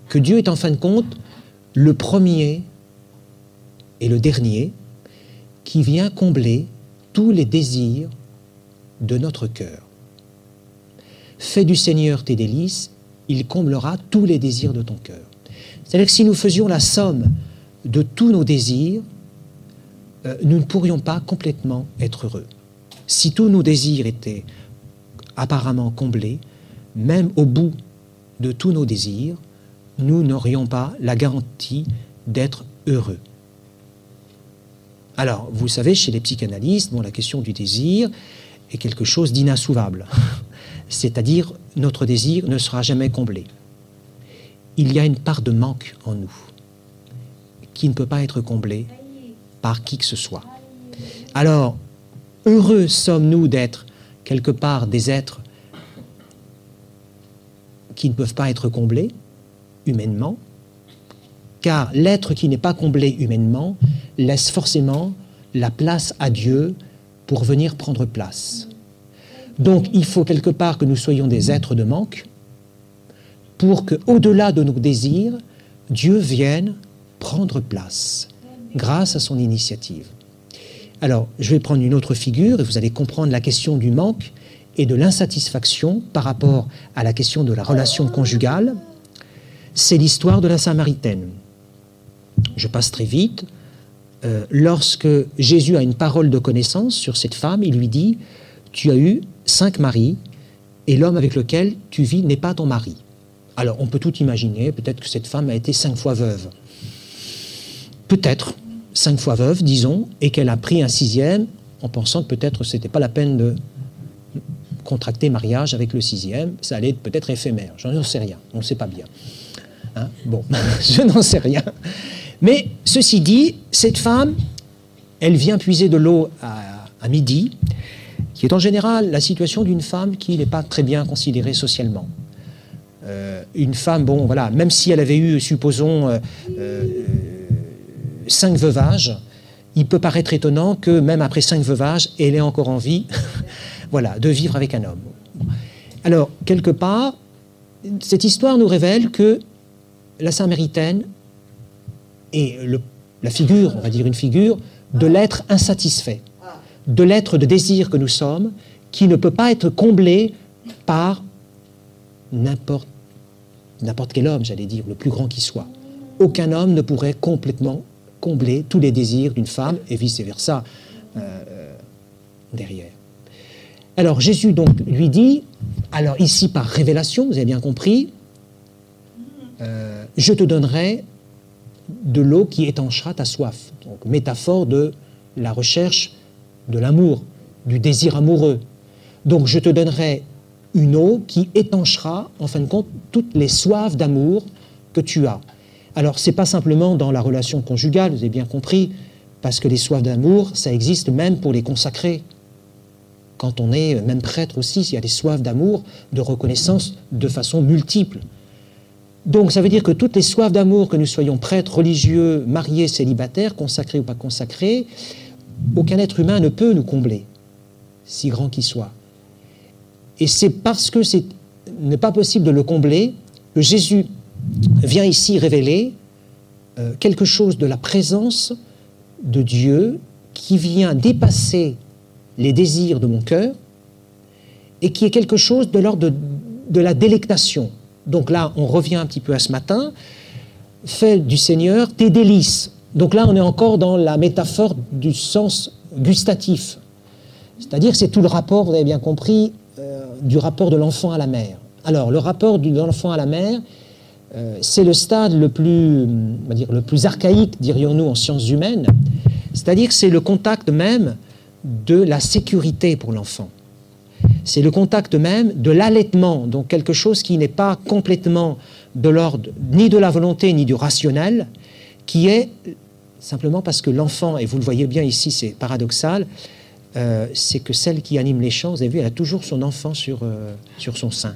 que Dieu est en fin de compte le premier et le dernier qui vient combler tous les désirs de notre cœur. Fais du Seigneur tes délices, il comblera tous les désirs de ton cœur. C'est-à-dire que si nous faisions la somme de tous nos désirs, nous ne pourrions pas complètement être heureux. Si tous nos désirs étaient apparemment comblés, même au bout de tous nos désirs, nous n'aurions pas la garantie d'être heureux. Alors, vous savez, chez les psychanalystes, la question du désir est quelque chose d'inassouvable. C'est-à-dire, notre désir ne sera jamais comblé. Il y a une part de manque en nous qui ne peut pas être comblée par qui que ce soit. Alors, heureux sommes-nous d'être quelque part des êtres qui ne peuvent pas être comblés humainement, car l'être qui n'est pas comblé humainement laisse forcément la place à Dieu pour venir prendre place. Donc, il faut quelque part que nous soyons des êtres de manque pour qu'au-delà de nos désirs, Dieu vienne prendre place grâce à son initiative. Alors, je vais prendre une autre figure et vous allez comprendre la question du manque et de l'insatisfaction par rapport à la question de la relation conjugale. C'est l'histoire de la Samaritaine. Je passe très vite. Lorsque Jésus a une parole de connaissance sur cette femme, il lui dit « Tu as eu 5 maris et l'homme avec lequel tu vis n'est pas ton mari. » Alors, on peut tout imaginer, peut-être que cette femme a été 5 fois veuve. Peut-être 5 fois veuve, disons, et qu'elle a pris un 6e en pensant que peut-être ce n'était pas la peine de contracter mariage avec le 6e, ça allait être peut-être éphémère. J'en sais rien, on ne sait pas bien. Hein? Bon, je n'en sais rien. Mais ceci dit, cette femme, elle vient puiser de l'eau à midi, qui est en général la situation d'une femme qui n'est pas très bien considérée socialement. Une femme, bon, voilà, même si elle avait eu, supposons, 5 veuvages, il peut paraître étonnant que même après 5 veuvages, elle ait encore envie voilà, de vivre avec un homme. Alors, quelque part, cette histoire nous révèle que la Samaritaine est la figure, on va dire une figure, de l'être insatisfait, de l'être de désir que nous sommes, qui ne peut pas être comblé par n'importe quel homme, j'allais dire, le plus grand qui soit. Aucun homme ne pourrait complètement combler tous les désirs d'une femme et vice-versa derrière. Alors Jésus donc lui dit, alors ici par révélation, vous avez bien compris, je te donnerai de l'eau qui étanchera ta soif. Donc métaphore de la recherche de l'amour, du désir amoureux. Donc je te donnerai une eau qui étanchera, en fin de compte, toutes les soifs d'amour que tu as. Alors, ce n'est pas simplement dans la relation conjugale, vous avez bien compris, parce que les soifs d'amour, ça existe même pour les consacrés. Quand on est même prêtre aussi, il y a des soifs d'amour, de reconnaissance de façon multiple. Donc, ça veut dire que toutes les soifs d'amour, que nous soyons prêtres, religieux, mariés, célibataires, consacrés ou pas consacrés, aucun être humain ne peut nous combler, si grand qu'il soit. Et c'est parce que ce n'est pas possible de le combler que Jésus vient ici révéler quelque chose de la présence de Dieu qui vient dépasser les désirs de mon cœur et qui est quelque chose de l'ordre de la délectation. Donc là, on revient un petit peu à ce matin. Fais du Seigneur tes délices. Donc là, on est encore dans la métaphore du sens gustatif. C'est-à-dire que c'est tout le rapport, vous avez bien compris, du rapport de l'enfant à la mère. Alors, le rapport de l'enfant à la mère, c'est le stade le plus archaïque, dirions-nous, en sciences humaines. C'est-à-dire que c'est le contact même de la sécurité pour l'enfant. C'est le contact même de l'allaitement, donc quelque chose qui n'est pas complètement de l'ordre ni de la volonté ni du rationnel, qui est simplement parce que l'enfant, et vous le voyez bien ici, c'est paradoxal, c'est que celle qui anime les chants, vous avez vu, elle a toujours son enfant sur son sein.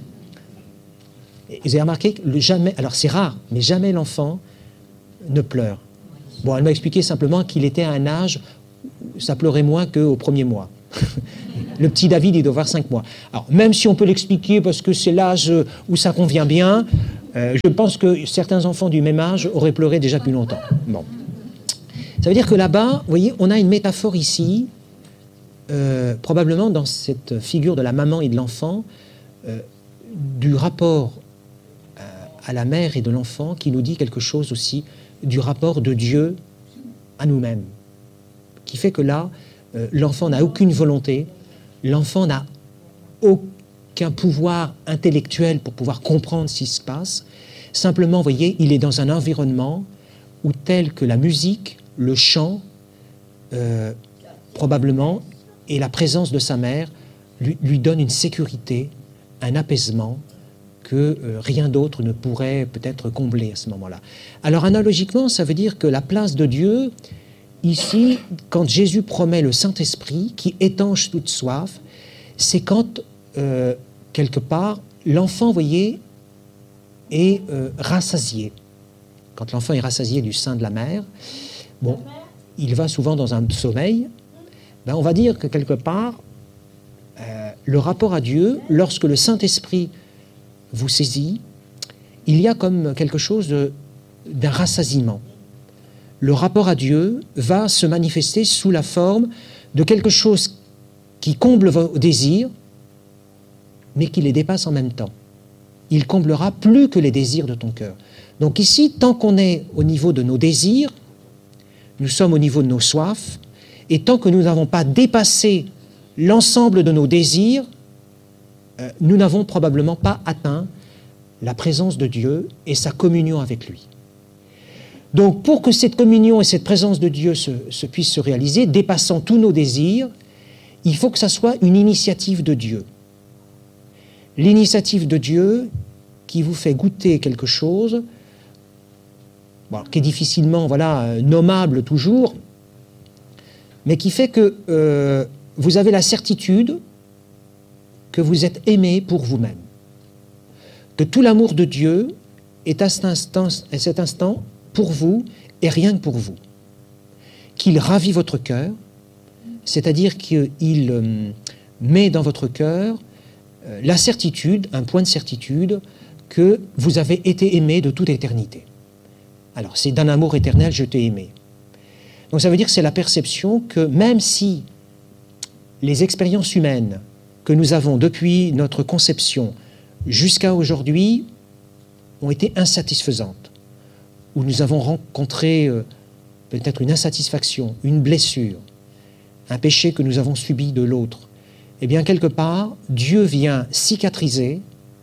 Et vous avez remarqué que jamais, alors c'est rare, mais jamais l'enfant ne pleure. Bon, elle m'a expliqué simplement qu'il était à un âge où ça pleurait moins qu'au premier mois. Le petit David, il doit avoir 5 mois. Alors, même si on peut l'expliquer parce que c'est l'âge où ça convient bien, Je pense que certains enfants du même âge auraient pleuré déjà plus longtemps. Bon. Ça veut dire que là-bas, vous voyez, on a une métaphore ici, probablement dans cette figure de la maman et de l'enfant, du rapport à la mère et de l'enfant qui nous dit quelque chose aussi du rapport de Dieu à nous-mêmes, qui fait que là, l'enfant n'a aucune volonté, l'enfant n'a aucun pouvoir intellectuel pour pouvoir comprendre ce qui se passe. Simplement, vous voyez, il est dans un environnement où tel que la musique, le chant, probablement, et la présence de sa mère lui donne une sécurité, un apaisement que rien d'autre ne pourrait peut-être combler à ce moment-là. Alors analogiquement, ça veut dire que la place de Dieu, ici, quand Jésus promet le Saint-Esprit qui étanche toute soif, c'est quand, quelque part, l'enfant, vous voyez, est rassasié. Quand l'enfant est rassasié du sein de la mère, bon, il va souvent dans un sommeil, ben on va dire que quelque part, le rapport à Dieu, lorsque le Saint-Esprit vous saisit, il y a comme quelque chose d'un rassasiement. Le rapport à Dieu va se manifester sous la forme de quelque chose qui comble vos désirs, mais qui les dépasse en même temps. Il comblera plus que les désirs de ton cœur. Donc ici, tant qu'on est au niveau de nos désirs, nous sommes au niveau de nos soifs, et tant que nous n'avons pas dépassé l'ensemble de nos désirs, nous n'avons probablement pas atteint la présence de Dieu et sa communion avec lui. Donc pour que cette communion et cette présence de Dieu puissent se réaliser, dépassant tous nos désirs, il faut que ça soit une initiative de Dieu. L'initiative de Dieu qui vous fait goûter quelque chose, bon, qui est difficilement nommable toujours, mais qui fait que vous avez la certitude que vous êtes aimé pour vous-même. Que tout l'amour de Dieu est à cet instant pour vous et rien que pour vous. Qu'il ravit votre cœur, c'est-à-dire qu'il met dans votre cœur la certitude, un point de certitude, que vous avez été aimé de toute éternité. Alors, c'est d'un amour éternel, je t'ai aimé. Donc ça veut dire que c'est la perception que même si les expériences humaines que nous avons depuis notre conception jusqu'à aujourd'hui ont été insatisfaisantes, où nous avons rencontré peut-être une insatisfaction, une blessure, un péché que nous avons subi de l'autre, eh bien quelque part, Dieu vient cicatriser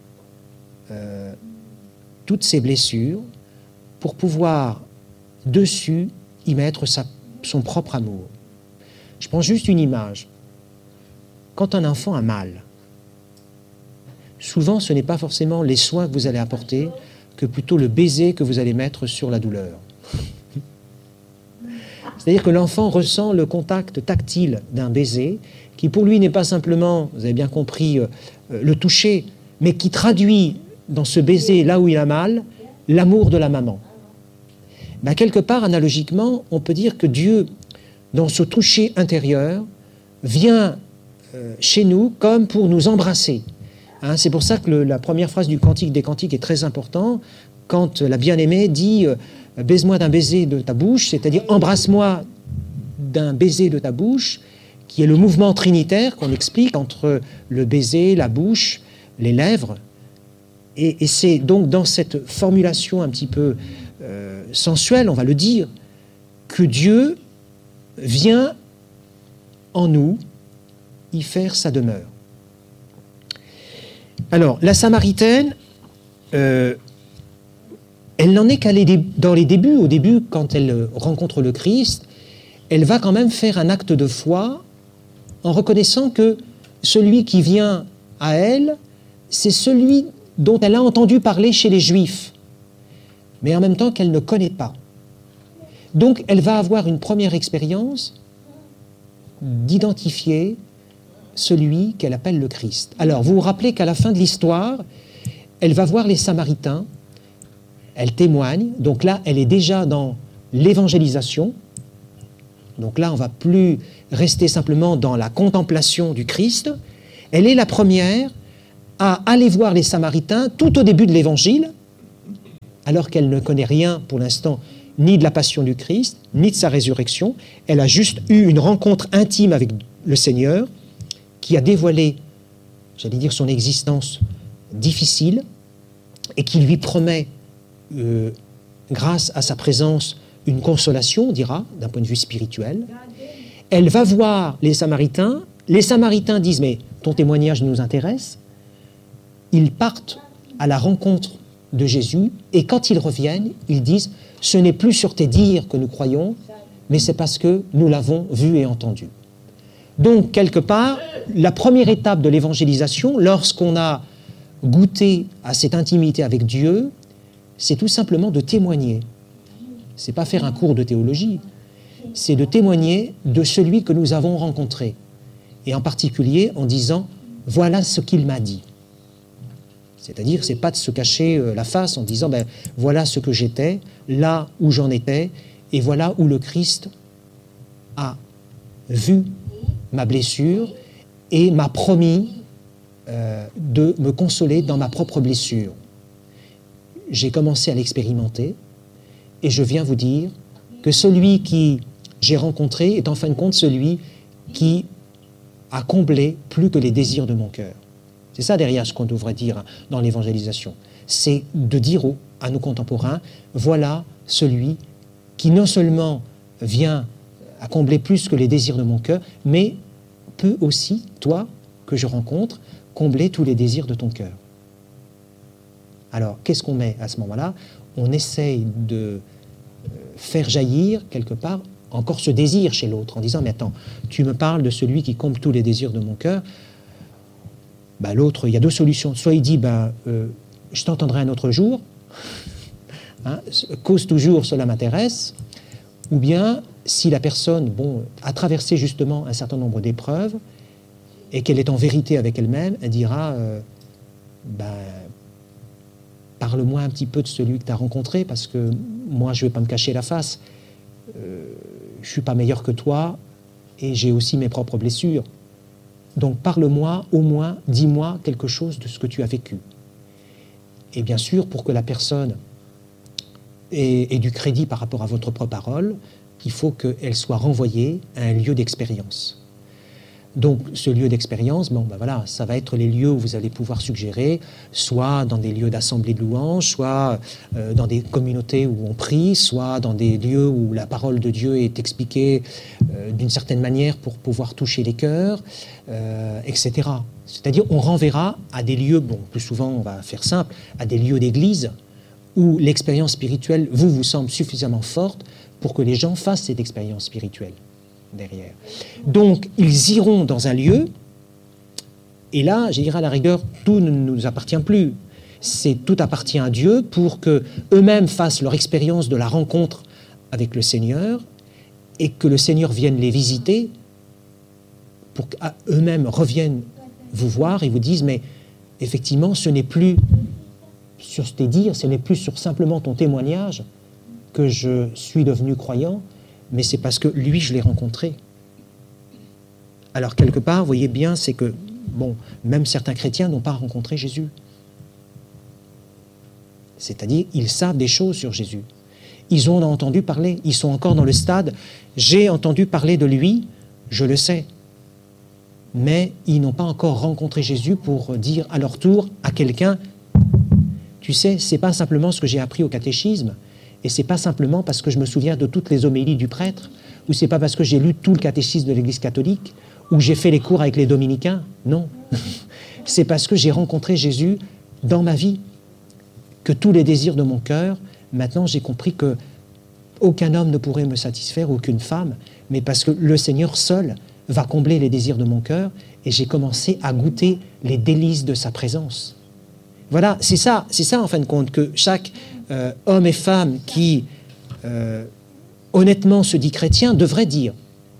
toutes ces blessures pour pouvoir dessus y mettre son propre amour. Je prends juste une image. Quand un enfant a mal, souvent ce n'est pas forcément les soins que vous allez apporter, que plutôt le baiser que vous allez mettre sur la douleur. C'est-à-dire que l'enfant ressent le contact tactile d'un baiser, qui pour lui n'est pas simplement, vous avez bien compris, le toucher, mais qui traduit dans ce baiser, là où il a mal, l'amour de la maman. Ben, quelque part, analogiquement, on peut dire que Dieu, dans ce toucher intérieur, vient chez nous comme pour nous embrasser. Hein, c'est pour ça que la première phrase du Cantique des Cantiques est très importante, quand la bien-aimée dit « baise-moi d'un baiser de ta bouche », c'est-à-dire « embrasse-moi d'un baiser de ta bouche », qui est le mouvement trinitaire qu'on explique entre le baiser, la bouche, les lèvres. Et c'est donc dans cette formulation un petit peu sensuelle, on va le dire, que Dieu vient en nous y faire sa demeure. Alors, la Samaritaine, elle n'en est qu'à dans les débuts. Au début, quand elle rencontre le Christ, elle va quand même faire un acte de foi en reconnaissant que celui qui vient à elle, c'est celui dont elle a entendu parler chez les Juifs, mais en même temps qu'elle ne connaît pas. Donc, elle va avoir une première expérience d'identifier celui qu'elle appelle le Christ. Alors, vous vous rappelez qu'à la fin de l'histoire, elle va voir les Samaritains, elle témoigne, donc là, elle est déjà dans l'évangélisation. Donc là, on ne va plus rester simplement dans la contemplation du Christ. Elle est la première à aller voir les Samaritains tout au début de l'Évangile, alors qu'elle ne connaît rien pour l'instant, ni de la passion du Christ, ni de sa résurrection. Elle a juste eu une rencontre intime avec le Seigneur qui a dévoilé, j'allais dire, son existence difficile et qui lui promet, grâce à sa présence, une consolation, on dira, d'un point de vue spirituel. Elle va voir les Samaritains disent « mais ton témoignage nous intéresse ». Ils partent à la rencontre de Jésus et quand ils reviennent, ils disent « ce n'est plus sur tes dires que nous croyons, mais c'est parce que nous l'avons vu et entendu ». Donc, quelque part, la première étape de l'évangélisation, lorsqu'on a goûté à cette intimité avec Dieu, c'est tout simplement de témoigner. Ce n'est pas faire un cours de théologie, c'est de témoigner de celui que nous avons rencontré. Et en particulier en disant « voilà ce qu'il m'a dit ». C'est-à-dire, ce n'est pas de se cacher la face en disant ben, « voilà ce que j'étais, là où j'en étais, et voilà où le Christ a vu ma blessure et m'a promis de me consoler dans ma propre blessure. » J'ai commencé à l'expérimenter et je viens vous dire que celui qui j'ai rencontré est en fin de compte celui qui a comblé plus que les désirs de mon cœur. C'est ça derrière ce qu'on devrait dire dans l'évangélisation. C'est de dire à nos contemporains, voilà celui qui non seulement vient à combler plus que les désirs de mon cœur, mais peut aussi, toi, que je rencontre, combler tous les désirs de ton cœur. Alors, qu'est-ce qu'on met à ce moment-là? On essaye de faire jaillir, quelque part, encore ce désir chez l'autre, en disant, mais attends, tu me parles de celui qui comble tous les désirs de mon cœur. Ben, l'autre, il y a deux solutions. Soit il dit, je t'entendrai un autre jour, hein, cause toujours, cela m'intéresse, ou bien, si la personne a traversé justement un certain nombre d'épreuves, et qu'elle est en vérité avec elle-même, elle dira, parle-moi un petit peu de celui que tu as rencontré, parce que moi, je ne vais pas me cacher la face. Je ne suis pas meilleur que toi et j'ai aussi mes propres blessures. Donc parle-moi, au moins, dis-moi quelque chose de ce que tu as vécu. Et bien sûr, pour que la personne ait du crédit par rapport à votre propre parole, il faut qu'elle soit renvoyée à un lieu d'expérience. Donc, ce lieu d'expérience, voilà, ça va être les lieux où vous allez pouvoir suggérer, soit dans des lieux d'assemblée de louanges, soit dans des communautés où on prie, soit dans des lieux où la parole de Dieu est expliquée d'une certaine manière pour pouvoir toucher les cœurs, etc. C'est-à-dire, on renverra à des lieux, plus souvent, on va faire simple, à des lieux d'église où l'expérience spirituelle vous semble suffisamment forte pour que les gens fassent cette expérience spirituelle derrière. Donc, ils iront dans un lieu, et là, je dirais à la rigueur, tout ne nous appartient plus. Tout appartient à Dieu pour qu'eux-mêmes fassent leur expérience de la rencontre avec le Seigneur, et que le Seigneur vienne les visiter, pour qu'eux-mêmes reviennent vous voir et vous disent, mais effectivement, ce n'est plus sur tes dires, ce n'est plus sur simplement ton témoignage que je suis devenu croyant, mais c'est parce que lui, je l'ai rencontré. Alors, quelque part, vous voyez bien, c'est que, même certains chrétiens n'ont pas rencontré Jésus. C'est-à-dire, ils savent des choses sur Jésus. Ils en ont entendu parler. Ils sont encore dans le stade, j'ai entendu parler de lui, je le sais. Mais ils n'ont pas encore rencontré Jésus pour dire à leur tour à quelqu'un, tu sais, c'est pas simplement ce que j'ai appris au catéchisme, et c'est pas simplement parce que je me souviens de toutes les homélies du prêtre, ou c'est pas parce que j'ai lu tout le catéchisme de l'Église catholique, ou j'ai fait les cours avec les dominicains. Non. C'est parce que j'ai rencontré Jésus dans ma vie, que tous les désirs de mon cœur, maintenant j'ai compris que aucun homme ne pourrait me satisfaire, aucune femme, mais parce que le Seigneur seul va combler les désirs de mon cœur, et j'ai commencé à goûter les délices de sa présence. Voilà, c'est ça en fin de compte, que chaque homme et femme qui honnêtement se dit chrétien devrait dire.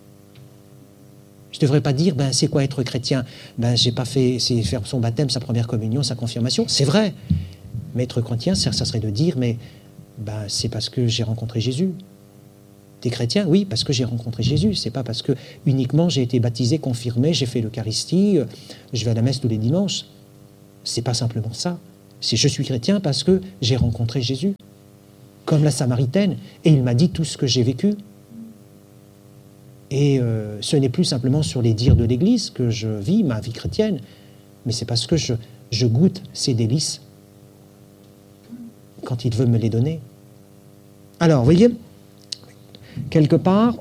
Je ne devrais pas dire, c'est quoi être chrétien? J'ai pas fait, c'est faire son baptême, sa première communion, sa confirmation. C'est vrai. Mais être chrétien, ça serait de dire, c'est parce que j'ai rencontré Jésus. T'es chrétien? Oui, parce que j'ai rencontré Jésus. C'est pas parce que uniquement j'ai été baptisé, confirmé, j'ai fait l'Eucharistie, je vais à la messe tous les dimanches. C'est pas simplement ça. C'est je suis chrétien parce que j'ai rencontré Jésus. comme la Samaritaine, et il m'a dit tout ce que j'ai vécu. Et ce n'est plus simplement sur les dires de l'Église que je vis ma vie chrétienne, mais c'est parce que je goûte ses délices quand il veut me les donner. Alors, vous voyez, quelque part,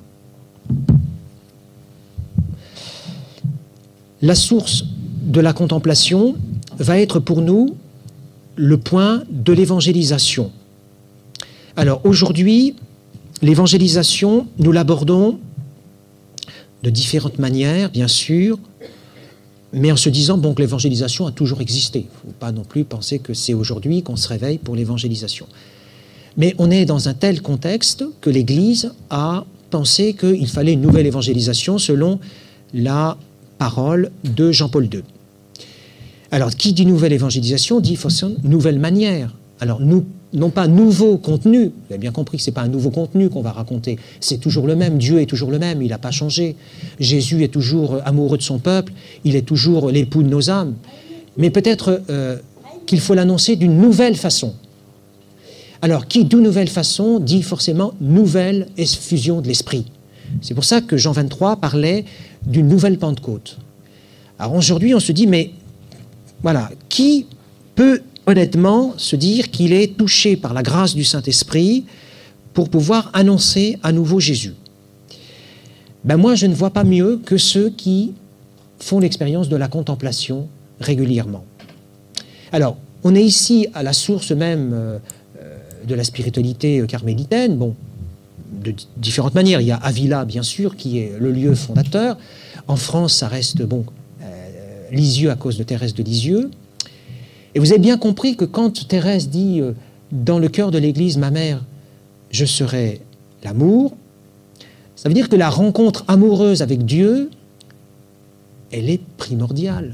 la source de la contemplation va être pour nous le point de l'évangélisation. Alors, aujourd'hui, l'évangélisation, nous l'abordons de différentes manières, bien sûr, mais en se disant bon, que l'évangélisation a toujours existé. Il ne faut pas non plus penser que c'est aujourd'hui qu'on se réveille pour l'évangélisation. Mais on est dans un tel contexte que l'Église a pensé qu'il fallait une nouvelle évangélisation selon la parole de Jean-Paul II. Alors, qui dit nouvelle évangélisation dit forcément nouvelle manière. Alors, non pas nouveau contenu, vous avez bien compris que ce n'est pas un nouveau contenu qu'on va raconter, c'est toujours le même, Dieu est toujours le même, il n'a pas changé. Jésus est toujours amoureux de son peuple, il est toujours l'époux de nos âmes. Mais peut-être qu'il faut l'annoncer d'une nouvelle façon. Alors, qui d'une nouvelle façon dit forcément nouvelle effusion de l'Esprit. C'est pour ça que Jean 23 parlait d'une nouvelle Pentecôte. Alors aujourd'hui, on se dit, mais voilà, qui peut honnêtement se dire qu'il est touché par la grâce du Saint-Esprit pour pouvoir annoncer à nouveau Jésus? Ben moi, je ne vois pas mieux que ceux qui font l'expérience de la contemplation régulièrement. Alors, on est ici à la source même de la spiritualité carmélitaine, bon, de différentes manières. Il y a Avila, bien sûr, qui est le lieu fondateur. En France, ça reste, bon, Lisieux à cause de Thérèse de Lisieux. Et vous avez bien compris que quand Thérèse dit dans le cœur de l'Église, ma mère, je serai l'amour, ça veut dire que la rencontre amoureuse avec Dieu, elle est primordiale.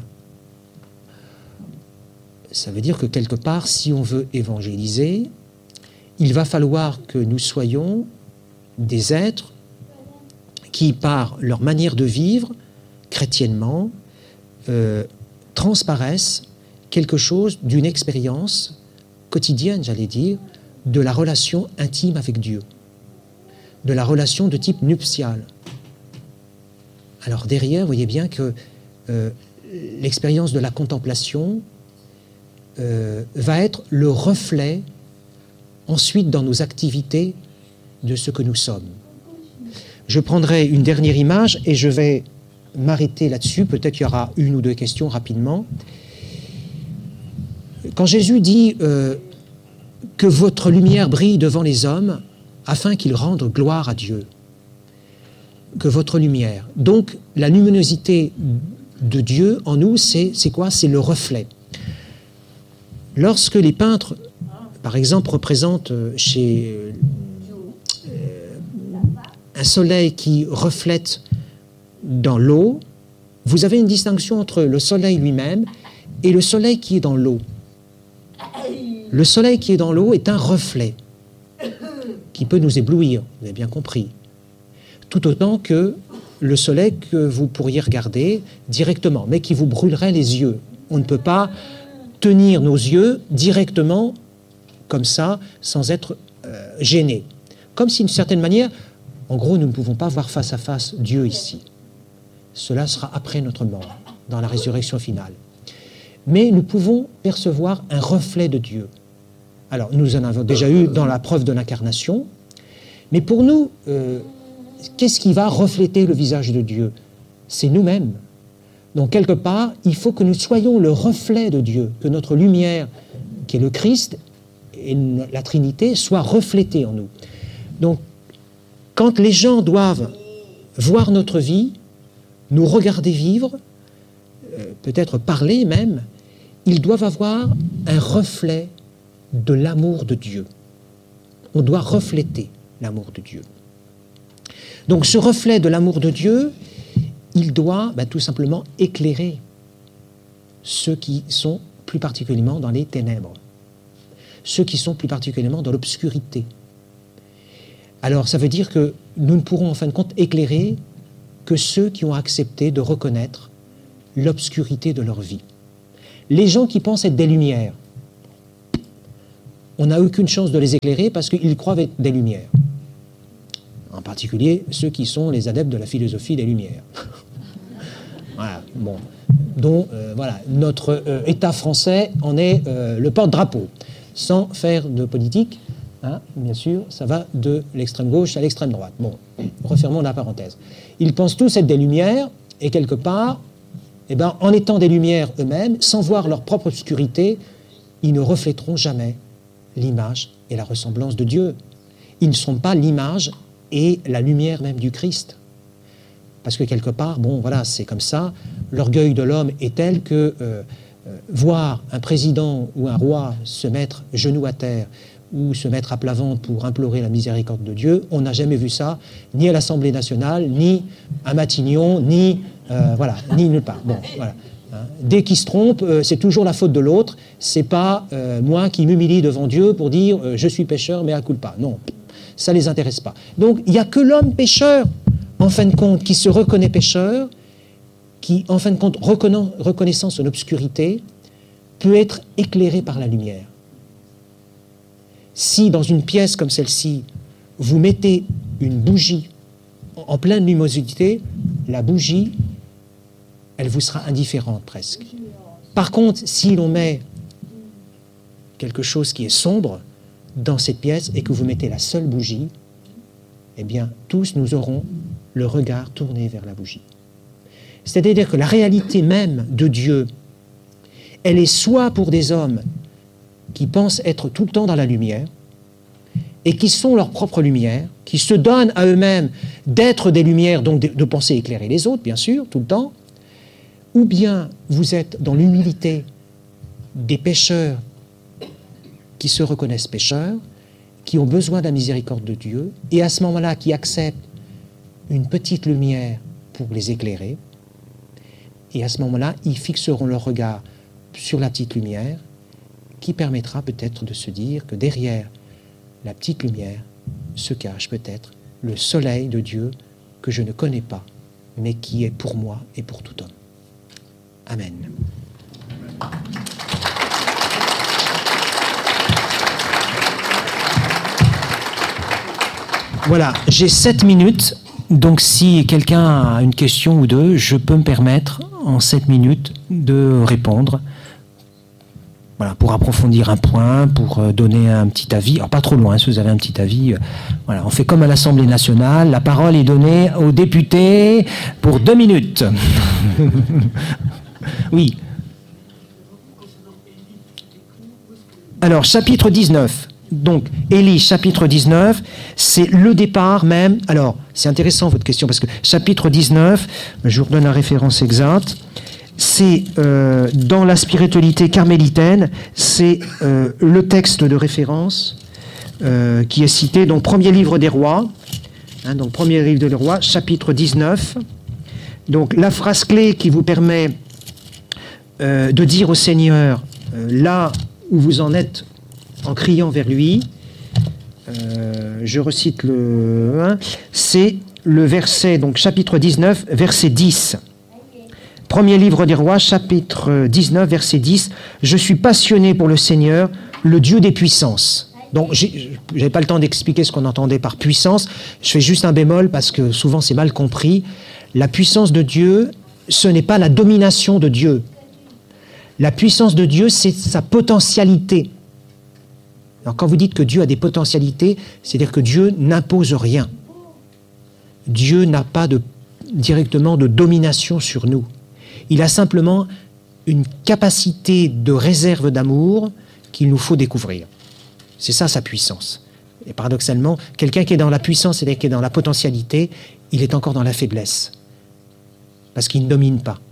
Ça veut dire que quelque part, si on veut évangéliser, il va falloir que nous soyons des êtres qui, par leur manière de vivre, chrétiennement, transparaissent quelque chose d'une expérience quotidienne, j'allais dire, de la relation intime avec Dieu, de la relation de type nuptial. Alors derrière, vous voyez bien que l'expérience de la contemplation va être le reflet ensuite dans nos activités de ce que nous sommes. Je prendrai une dernière image et je vais m'arrêter là-dessus. Peut-être qu'il y aura une ou deux questions rapidement. Quand Jésus dit que votre lumière brille devant les hommes afin qu'ils rendent gloire à Dieu, que votre lumière. Donc la luminosité de Dieu en nous, c'est quoi? C'est le reflet. Lorsque les peintres, par exemple, représentent chez un soleil qui reflète dans l'eau, vous avez une distinction entre le soleil lui-même et le soleil qui est dans l'eau. Le soleil qui est dans l'eau est un reflet qui peut nous éblouir, vous avez bien compris. Tout autant que le soleil que vous pourriez regarder directement, mais qui vous brûlerait les yeux. On ne peut pas tenir nos yeux directement comme ça, sans être gêné. Comme si, d'une certaine manière, en gros, nous ne pouvons pas voir face à face Dieu ici. Cela sera après notre mort, dans la résurrection finale. Mais nous pouvons percevoir un reflet de Dieu. Alors, nous en avons déjà eu dans la preuve de l'incarnation, mais pour nous, qu'est-ce qui va refléter le visage de Dieu? C'est nous-mêmes. Donc, quelque part, il faut que nous soyons le reflet de Dieu, que notre lumière, qui est le Christ, et la Trinité, soit reflétée en nous. Donc, quand les gens doivent voir notre vie, nous regarder vivre, peut-être parler même, ils doivent avoir un reflet de l'amour de Dieu. On doit refléter l'amour de Dieu. Donc ce reflet de l'amour de Dieu, il doit tout simplement éclairer ceux qui sont plus particulièrement dans les ténèbres, ceux qui sont plus particulièrement dans l'obscurité. Alors ça veut dire que nous ne pourrons en fin de compte éclairer que ceux qui ont accepté de reconnaître l'obscurité de leur vie. Les gens qui pensent être des lumières, on n'a aucune chance de les éclairer parce qu'ils croient avec des lumières. En particulier ceux qui sont les adeptes de la philosophie des lumières. Voilà, bon. Dont voilà, notre État français en est le porte-drapeau. Sans faire de politique, hein, bien sûr, ça va de l'extrême gauche à l'extrême droite. Bon, refermons la parenthèse. Ils pensent tous être des lumières, et quelque part, eh ben, en étant des lumières eux-mêmes, sans voir leur propre obscurité, ils ne reflèteront jamais l'image et la ressemblance de Dieu. Ils ne sont pas l'image et la lumière même du Christ. Parce que quelque part, bon, voilà, c'est comme ça, l'orgueil de l'homme est tel que voir un président ou un roi se mettre genoux à terre ou se mettre à plat ventre pour implorer la miséricorde de Dieu, on n'a jamais vu ça, ni à l'Assemblée nationale, ni à Matignon, ni, voilà, ni nulle part. Bon, voilà. Dès qu'il se trompe, c'est toujours la faute de l'autre, c'est pas moi qui m'humilie devant Dieu pour dire je suis pécheur, mais à culpa. Non, ça ne les intéresse pas. Donc il n'y a que l'homme pécheur, en fin de compte, qui se reconnaît pécheur, qui, en fin de compte, reconnaissant son obscurité, peut être éclairé par la lumière. Si, dans une pièce comme celle-ci, vous mettez une bougie en pleine luminosité, la bougie, elle vous sera indifférente presque. Par contre, si l'on met quelque chose qui est sombre dans cette pièce et que vous mettez la seule bougie, eh bien, tous nous aurons le regard tourné vers la bougie. C'est-à-dire que la réalité même de Dieu, elle est soit pour des hommes qui pensent être tout le temps dans la lumière et qui sont leur propre lumière, qui se donnent à eux-mêmes d'être des lumières, donc de penser éclairer les autres, bien sûr, tout le temps, ou bien vous êtes dans l'humilité des pécheurs qui se reconnaissent pécheurs, qui ont besoin de la miséricorde de Dieu, et à ce moment-là, qui acceptent une petite lumière pour les éclairer, et à ce moment-là, ils fixeront leur regard sur la petite lumière, qui permettra peut-être de se dire que derrière la petite lumière se cache peut-être le soleil de Dieu que je ne connais pas, mais qui est pour moi et pour tout homme. Amen. Voilà, j'ai 7 minutes, donc si quelqu'un a une question ou deux, je peux me permettre en 7 minutes de répondre. Voilà, pour approfondir un point, pour donner un petit avis. Alors pas trop loin, si vous avez un petit avis. Voilà, on fait comme à l'Assemblée nationale, la parole est donnée aux députés pour 2 minutes. Oui. Alors, chapitre 19. Donc, Élie, chapitre 19, c'est le départ même. Alors, c'est intéressant votre question, parce que chapitre 19, je vous redonne la référence exacte, c'est dans la spiritualité carmélitaine, c'est le texte de référence qui est cité, donc premier livre des rois, hein, donc premier livre des rois, chapitre 19. Donc, la phrase clé qui vous permet de dire au Seigneur, là où vous en êtes, en criant vers lui, je recite le 1, c'est le verset, donc chapitre 19, verset 10. Premier livre des rois, chapitre 19, verset 10. Je suis passionné pour le Seigneur, le Dieu des puissances. Donc, je n'avais pas le temps d'expliquer ce qu'on entendait par puissance. Je fais juste un bémol parce que souvent c'est mal compris. La puissance de Dieu, ce n'est pas la domination de Dieu. La puissance de Dieu, c'est sa potentialité. Alors, quand vous dites que Dieu a des potentialités, c'est-à-dire que Dieu n'impose rien. Dieu n'a pas directement de domination sur nous. Il a simplement une capacité de réserve d'amour qu'il nous faut découvrir. C'est ça sa puissance. Et paradoxalement, quelqu'un qui est dans la puissance et qui est dans la potentialité, il est encore dans la faiblesse. Parce qu'il ne domine pas.